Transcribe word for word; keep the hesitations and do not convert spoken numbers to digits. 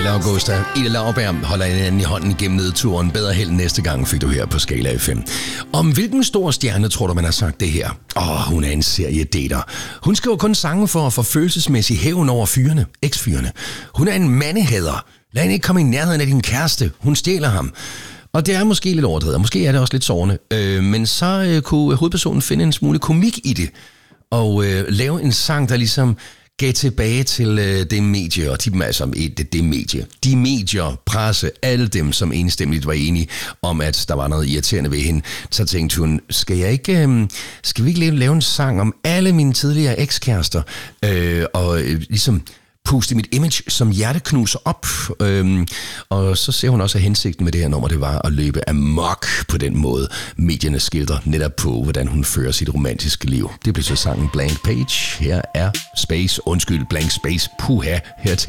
Michelle Augusta, Ida Lauberg holder hinanden i hånden igennem nedturen. Bedre held næste gang fik du her på Skala F M. Om hvilken stor stjerne tror du, man har sagt det her? Åh, oh, hun er en seriedater. Hun skriver kun sange for at få følelsesmæssig hævn over fyrene, eks-fyrene. Hun er en mandehader. Lad hende ikke komme i nærheden af din kæreste. Hun stjæler ham. Og det er måske lidt overdrevet, måske er det også lidt sårende. Øh, men så øh, kunne hovedpersonen finde en smule komik i det. Og øh, lave en sang, der ligesom gav tilbage til øh, det medie, og de, altså, det, det medie, de medier, presse, alle dem, som enstemmigt var enige om, at der var noget irriterende ved hende, så tænkte hun, skal jeg ikke, øh, skal vi ikke lave en sang om alle mine tidligere ekskærester, øh, og øh, ligesom puste mit image som hjerteknuser op. Øhm, og så ser hun også, at hensigten med det her nummer, det var at løbe amok på den måde. Medierne skildrer netop på, hvordan hun fører sit romantiske liv. Det blev så sangen Blank Page. Her er Space, undskyld, Blank Space, puha, her til